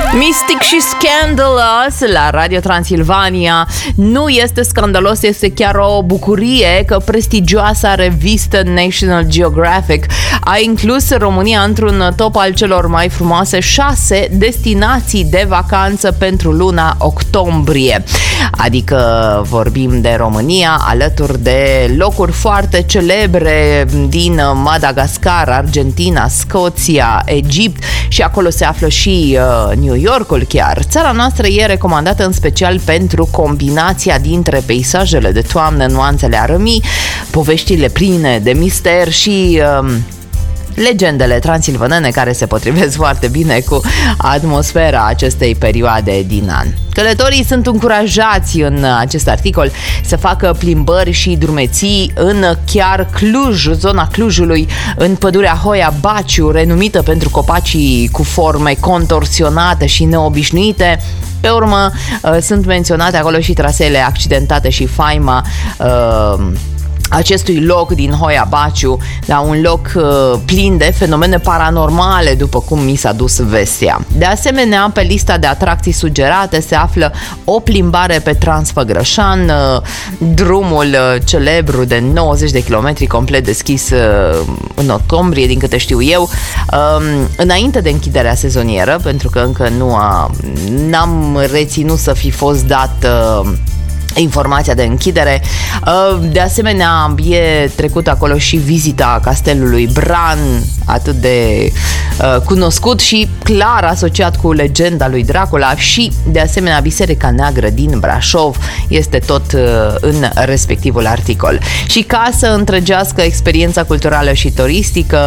Mystic și Scandalous la Radio Transilvania. Nu este scandalos, este chiar o bucurie că prestigioasa revistă National Geographic a inclus România într-un top al celor mai frumoase 6 destinații de vacanță pentru luna octombrie. Adică vorbim de România alături de locuri foarte celebre din Madagascar, Argentina, Scoția, Egipt și acolo se află și New Yorkul chiar. Țara noastră e recomandată în special pentru combinația dintre peisajele de toamnă, nuanțele arămii, poveștile pline de mister și legendele transilvanene care se potrivesc foarte bine cu atmosfera acestei perioade din an. Călătorii sunt încurajați în acest articol să facă plimbări și drumeții în chiar Cluj, zona Clujului, în pădurea Hoia Baciu, renumită pentru copacii cu forme contorsionate și neobișnuite. Pe urmă sunt menționate acolo și traseele accidentate și faima acestui loc din Hoia Baciu, la un loc plin de fenomene paranormale, după cum mi s-a dus vestea. De asemenea, pe lista de atracții sugerate se află o plimbare pe Transfăgrășan, drumul celebru de 90 de kilometri complet deschis în octombrie, din câte știu eu, înainte de închiderea sezonieră, pentru că încă n-am reținut să fi fost dat informația de închidere. De asemenea, e trecut acolo și vizita castelului Bran, atât de cunoscut și clar asociat cu legenda lui Dracula, și de asemenea Biserica Neagră din Brașov este tot în respectivul articol. Și ca să întregească experiența culturală și turistică,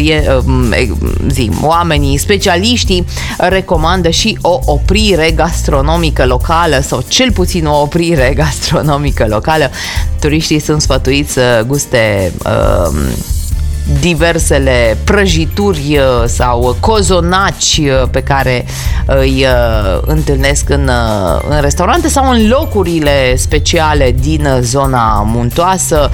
oamenii, specialiștii recomandă și o oprire gastronomică locală, sau cel puțin o oprire gastronomică locală. Turiștii sunt sfătuiți să guste diversele prăjituri sau cozonaci pe care îi întâlnesc în restaurante sau în locurile speciale din zona muntoasă.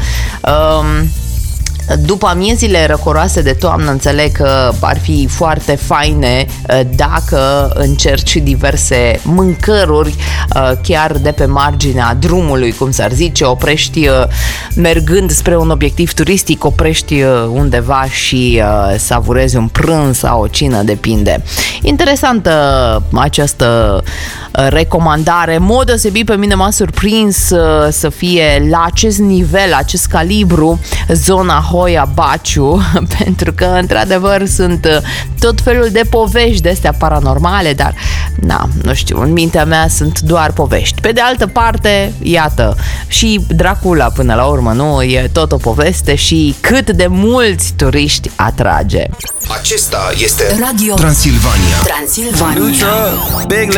După amiezile răcoroase de toamnă, înțeleg că ar fi foarte faine dacă încerci diverse mâncăruri chiar de pe marginea drumului, cum s-ar zice, oprești mergând spre un obiectiv turistic, oprești undeva și savurezi un prânz sau o cină, depinde. Interesantă această recomandare. În mod deosebit pe mine m-a surprins să fie la acest nivel, acest calibru, zona Hoia Baciu, pentru că într-adevăr sunt tot felul de povești de astea paranormale, dar nu știu, în mintea mea sunt doar povești. Pe de altă parte, iată, și Dracula până la urmă, nu? E tot o poveste și cât de mulți turiști atrage. Acesta este Radio Transilvania.